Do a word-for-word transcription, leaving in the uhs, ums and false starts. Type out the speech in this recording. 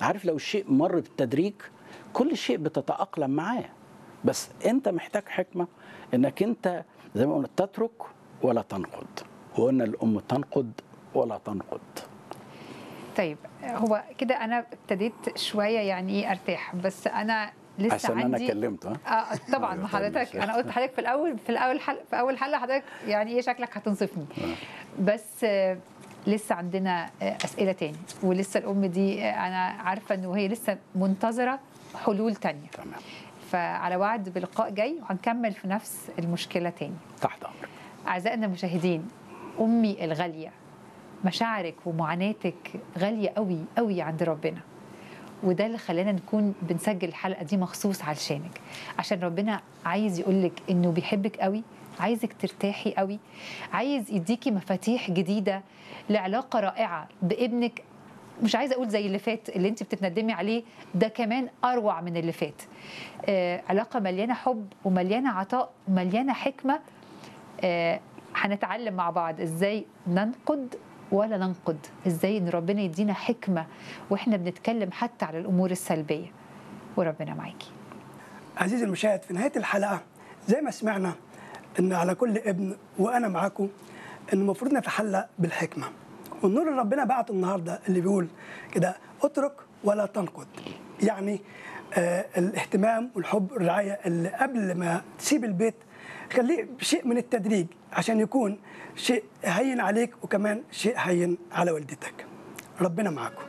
عارف لو الشيء مر بالتدريج كل شيء بتتأقلم معاه، بس انت محتاج حكمة انك انت زي ما قلنا تترك ولا تنقد، وقلنا الام تنقد ولا تنقد. طيب هو كده انا ابتديت شويه يعني ايه ارتاح، بس انا لسه عشان عندي انا كلمت ها اه طبعا ما حضرتك انا قلت لحضرتك في الاول في الاول حلقه في اول حلقه حضرتك يعني ايه شكلك هتنصفني، بس آه لسه عندنا آه اسئله تاني، ولسه الام دي آه انا عارفه انه هي لسه منتظره حلول تانية. تمام. فعلى وعد بلقاء جاي وهنكمل في نفس المشكله تاني. تحت امرك. اعزائنا المشاهدين، امي الغاليه، مشاعرك ومعاناتك غاليه قوي قوي عند ربنا، وده اللي خلانا نكون بنسجل الحلقه دي مخصوص علشانك، عشان ربنا عايز يقولك انه بيحبك قوي، عايزك ترتاحي قوي، عايز يديكي مفاتيح جديده لعلاقه رائعه بابنك. مش عايزه اقول زي اللي فات اللي انت بتتندمي عليه، ده كمان اروع من اللي فات. آه علاقه مليانه حب ومليانه عطاء ومليانه حكمه. آه هنتعلم مع بعض ازاي ننقد ولا ننقد، ازاي ان ربنا يدينا حكمه واحنا بنتكلم حتى على الامور السلبيه. وربنا معاكي. عزيزي المشاهد، في نهايه الحلقه زي ما سمعنا ان على كل ابن وانا معاكم ان المفروض نتحلى بالحكمه، والنور اللي ربنا بعته النهارده اللي بيقول كده اترك ولا تنقد، يعني آه الاهتمام والحب والرعايه اللي قبل ما تسيب البيت خليه بشيء من التدريج عشان يكون شيء هين عليك وكمان شيء هين على والدتك. ربنا معاكم.